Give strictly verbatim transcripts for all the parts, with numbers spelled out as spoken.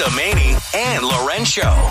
The Manny and Loren Show.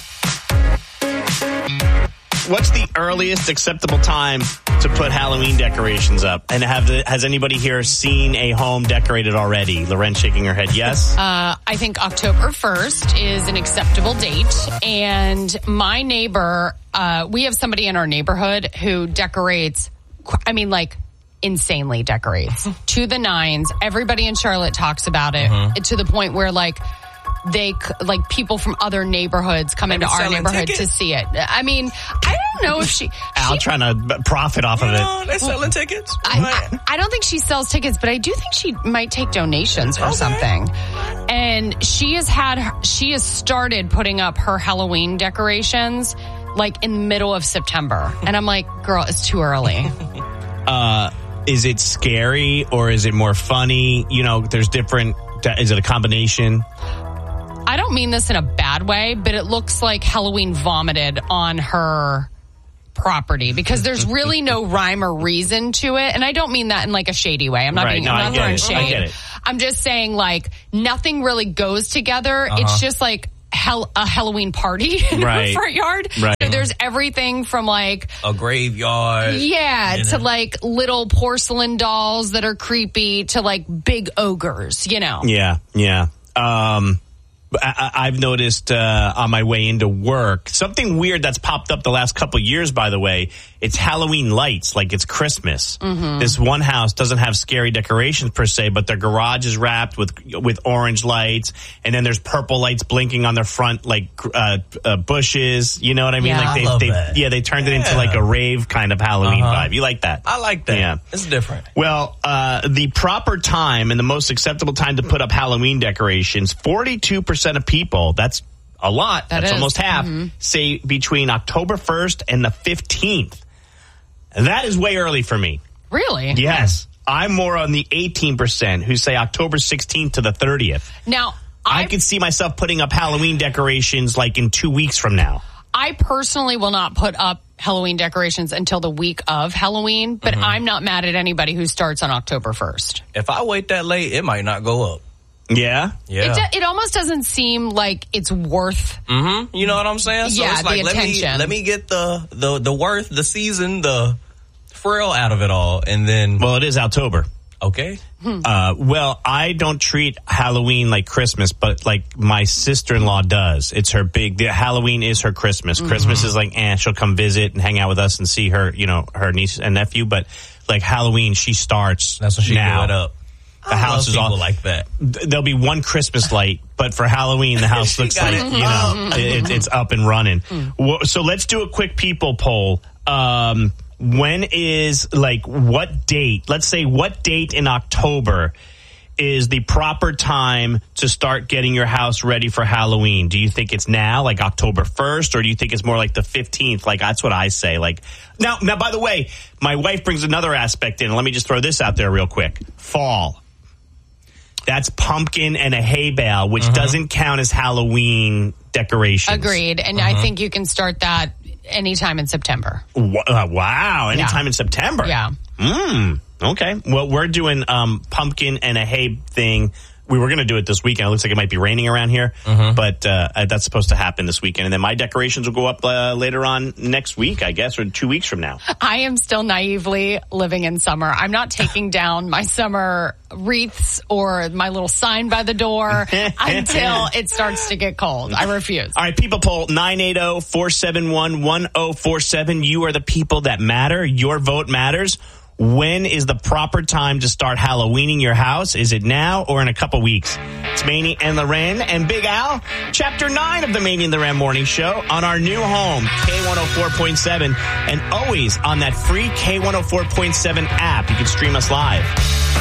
What's the earliest acceptable time to put Halloween decorations up? And have the, has anybody here seen a home decorated already? Loren shaking her head, yes? Uh, I think October first is an acceptable date. And my neighbor, uh, we have somebody in our neighborhood who decorates, I mean, like, insanely decorates to the nines. Everybody in Charlotte talks about it uh-huh. to the point where, like, they like people from other neighborhoods come Maybe into our neighborhood tickets? to see it. I mean, I don't know if she Al she, trying to profit off you of know, it. They're selling tickets. I, I, I don't think she sells tickets, but I do think she might take donations or okay. something. And she has had her, she has started putting up her Halloween decorations like in the middle of September, and I'm like, girl, it's too early. uh, is it scary or is it more funny? You know, there's different. Is it a combination? I don't mean this in a bad way, but it looks like Halloween vomited on her property because there's really no rhyme or reason to it. And I don't mean that in like a shady way. I'm not right. being, no, I'm not throwing shade. I get it. I'm just saying like nothing really goes together. Uh-huh. It's just like hell, a Halloween party in right. her front yard. Right. So there's everything from like a graveyard. Yeah, you know. to like little porcelain dolls that are creepy to like big ogres, you know. Yeah, yeah. Um I, I've noticed uh, on my way into work, something weird that's popped up the last couple of years, by the way. It's Halloween lights, like it's Christmas. Mm-hmm. This one house doesn't have scary decorations per se, but their garage is wrapped with with orange lights, and then there's purple lights blinking on their front, like uh, uh, bushes. You know what I mean? Yeah. Like they, I love they that. Yeah, they turned yeah. it into like a rave kind of Halloween uh-huh. vibe. You like that? I like that. Yeah. It's different. Well, uh, the proper time and the most acceptable time to put up Halloween decorations, forty-two percent of people, that's a lot, that that's is. almost half, mm-hmm. say between October first and the fifteenth. That is way early for me. Really? Yes. I'm more on the eighteen percent who say October sixteenth to the thirtieth. Now, I, I could see myself putting up Halloween decorations like in two weeks from now. I personally will not put up Halloween decorations until the week of Halloween, but mm-hmm. I'm not mad at anybody who starts on October first. If I wait that late, it might not go up. Yeah? Yeah. It, do, it almost doesn't seem like it's worth... Mm-hmm. You know what I'm saying? So yeah, it's like, the let attention. Me, let me get the, the, the worth, the season, the frill out of it all, and then... Well, it is October. Okay. Hmm. Uh, well, I don't treat Halloween like Christmas, but like my sister-in-law does. It's her big, the Halloween is her Christmas. Mm-hmm. Christmas is like, eh, she'll come visit and hang out with us and see her, you know, her niece and nephew. But like Halloween, she starts That's when she now. blew it up. The I house is all like that. There'll be one Christmas light, but for Halloween, the house looks like, it. you know, it, it's up and running. Mm. So let's do a quick people poll. Um, when is, like, what date, let's say what date in October is the proper time to start getting your house ready for Halloween? Do you think it's now, like October first, or do you think it's more like the fifteenth? Like, that's what I say. Like, now, now, by the way, my wife brings another aspect in. Let me just throw this out there real quick. Fall. That's pumpkin and a hay bale, which uh-huh. doesn't count as Halloween decorations. Agreed. And uh-huh. I think you can start that anytime in September. Wow. Anytime yeah. in September. Yeah. Mm, okay. Well, we're doing um, pumpkin and a hay thing. We were going to do it this weekend. It looks like it might be raining around here, uh-huh. but uh, that's supposed to happen this weekend. And then my decorations will go up uh, later on next week, I guess, or two weeks from now. I am still naively living in summer. I'm not taking down my summer wreaths or my little sign by the door until it starts to get cold. I refuse. All right, people poll nine eight zero, four seven one, one zero four seven. You are the people that matter. Your vote matters. When is the proper time to start Halloweening your house? Is it now or in a couple weeks? It's Manny and Loren and Big Al. Chapter nine of the Manny and Loren Morning Show on our new home, K one oh four point seven, and always on that free K one oh four point seven app. You can stream us live.